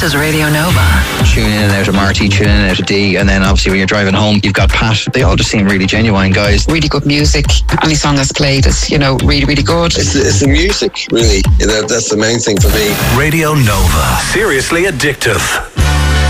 is Radio Nova. Tune in and out of Marty, tune in and out of D, and then obviously when you're driving home, you've got Pat. They all just seem really genuine guys. Really good music. Any song that's played is, really, really good. It's the music, really. That's the main thing for me. Radio Nova. Seriously addictive.